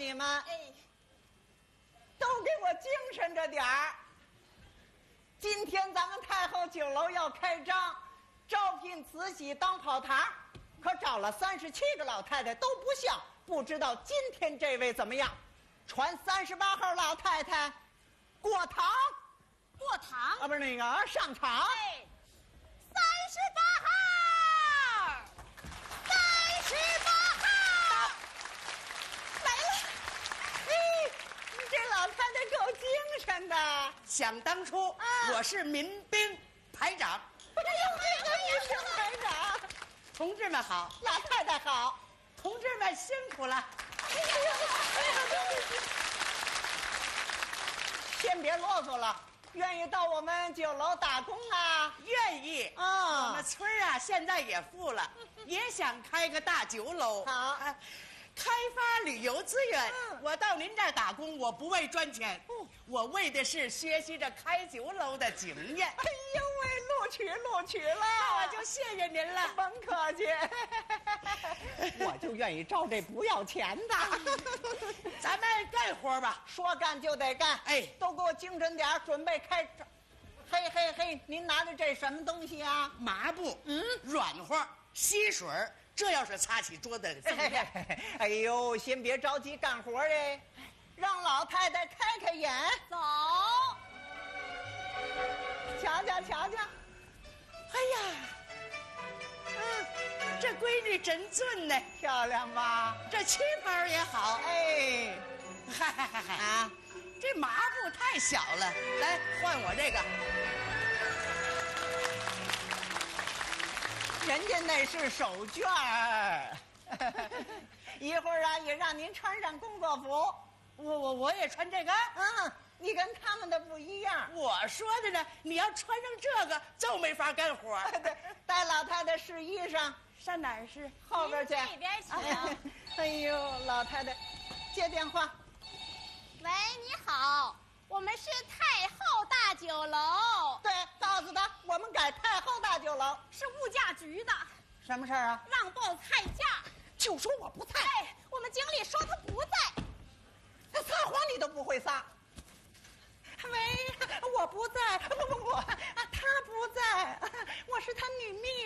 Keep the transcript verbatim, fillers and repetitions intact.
你们， 哎， 都给我精神着点儿。今天咱们太后酒楼要开张，招聘慈禧当跑堂，可找了三十七个老太太都不像，不知道今天这位怎么样？传三十八号老太太过堂过堂啊，不是那个上场。 哎，三十八号，三十八号来了。嘿，你这老太太够精神的。 想当初， 啊我是民兵排长。 哎呦，这个也是排长。 同志们好， 老太太好。 同志们辛苦了。 哎呀，哎呀，对不起。先别啰嗦了，愿意到我们酒楼打工啊？ 愿意啊我们村儿啊，现在也富了，也想开个大酒楼。 好啊开发旅游资源。 嗯我到您这儿打工，我不为赚钱，我为的是学习着开酒楼的经验。 哎呦喂，录取录取了， 那我就谢谢您了。 甭客气。我就愿意招这不要钱的。 咱们干活吧。 说干就得干， 哎都给我精神点儿，准备开张。嘿嘿嘿，您拿的这什么东西啊？ 麻布， 嗯软和，吸水儿，这要是擦起桌子锃亮。 哎呦，先别着急干活哎，让老太太开开眼， 走， 瞧瞧瞧瞧。 哎呀，嗯，这闺女真俊呢， 漂亮吧？ 这旗袍也好。 哎， 嗨嗨嗨嗨啊， 这麻布太小了，来换我这个。 人家那是手绢儿。一会儿啊，也让您穿上工作服。 我我我也穿这个。 嗯，你跟他们的不一样。 我说的呢，你要穿上这个就没法干活。 对，带老太太试衣裳， 上哪儿是？ 后边去。 您这边请。 哎呦，老太太，接电话。 喂，你好，我们是太后大酒楼， 对，告诉他我们改太后大酒楼。 是物价局的， 什么事儿啊？ 让报菜价。 就说我不在。 哎，我们经理说他不在。 他撒谎你都不会撒。喂，我不在，不不不，啊，他不在，我是他女秘